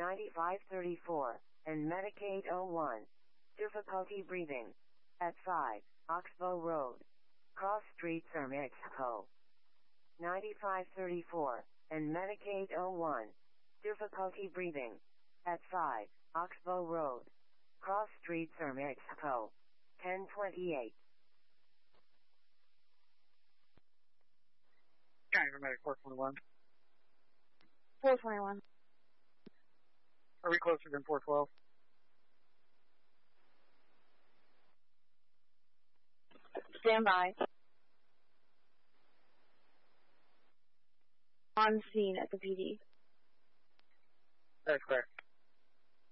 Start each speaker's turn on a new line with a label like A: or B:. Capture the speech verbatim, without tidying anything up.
A: ninety-five thirty-four, and Medicaid oh one. Difficulty breathing. At five, Oxbow Road. Cross Street, Sir Mexico. ninety-five thirty-four, and Medicaid oh one. Difficulty breathing. At five, Oxbow Road. Cross Street, Sir Mexico. ten twenty-eight.
B: Triangle Medic four twenty-one.
C: four twenty-one.
B: Are we closer than four twelve?
C: Stand by. On scene at the P D.
B: That's correct.